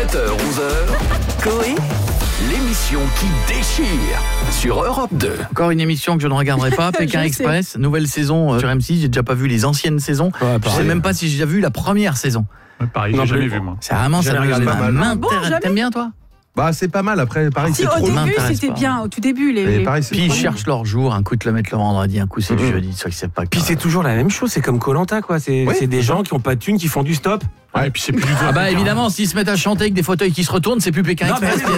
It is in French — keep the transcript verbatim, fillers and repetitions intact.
sept heures onze heures, Coé, l'émission qui déchire sur Europe deux. Encore une émission que je ne regarderai pas, Pékin Express, nouvelle saison euh, sur M six, j'ai déjà pas vu les anciennes saisons. Ouais, je sais même pas si j'ai déjà vu la première saison. Ouais, pareil, j'ai jamais vu moi. C'est vraiment ça m'intéresse. T'aimes bien toi ? Bah c'est pas mal, après pareil si, c'est au trop début c'était pas. bien, au tout début les, les... pareil, puis ils cherchent leur jour, un coup de le mettre le vendredi, un coup c'est le jeudi, soit qu'ils savent pas. Puis c'est toujours la même chose, c'est comme Koh-Lanta quoi, c'est oui, c'est des gens qui ont pas de thunes qui font du stop. Ouais, et puis c'est plus du tout. Ah bah évidemment, s'ils se mettent à chanter avec des fauteuils qui se retournent, c'est plus Pékin Express.